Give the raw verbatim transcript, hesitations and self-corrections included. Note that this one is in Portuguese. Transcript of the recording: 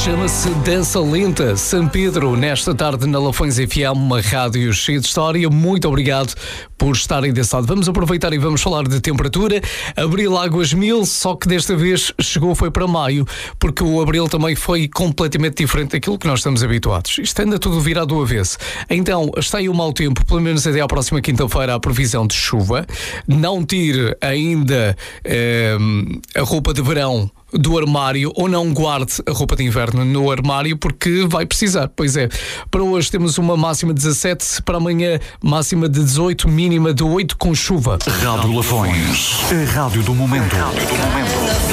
Chama-se Dança Lenta, São Pedro, nesta tarde na Lafões F M, uma rádio cheia de história. Muito obrigado por estarem desse lado. Vamos aproveitar e vamos falar de temperatura. Abril Águas Mil, só que desta vez chegou, foi para maio, porque o abril também foi completamente diferente daquilo que nós estamos habituados. Isto anda tudo virado do avesso. Então, está aí o mau tempo, pelo menos até à próxima quinta-feira, a previsão de chuva. Não tire ainda eh, a roupa de verão do armário, ou não guarde a roupa de inverno no armário, porque vai precisar. Pois é, para hoje temos uma máxima de dezassete, para amanhã máxima de dezoito, mínima de oito com chuva. Rádio Lafões, a rádio do momento.